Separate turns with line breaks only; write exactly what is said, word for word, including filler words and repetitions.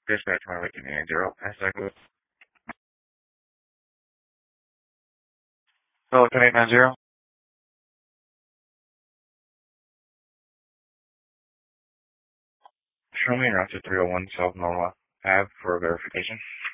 Dispatch one eight nine zero. Hashtag. Hello, eight nine zero. Show me around to three oh one South Norwalk Ave for verification.